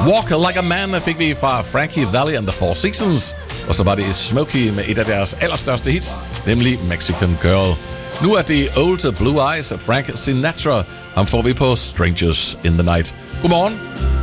Walk Like a Man fik vi fra Frankie Valli and the Four Seasons. Og så var det Smokey med et af deres allerstørste hits, nemlig Mexican Girl. Nu er det Old Blue Eyes af Frank Sinatra. Ham får vi på Strangers in the Night. Godmorgen.